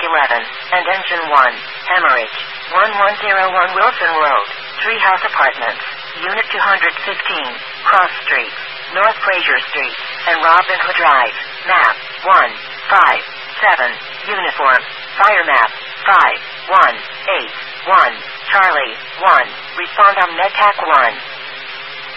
11, and Engine 1, hemorrhage. 1101 Wilson Road, Treehouse Apartments, Unit 215, Cross Street, North Fraser Street, and Robin Hood Drive. Map 157, Uniform, Fire Map 5181, Charlie 1, respond on MedTac 1.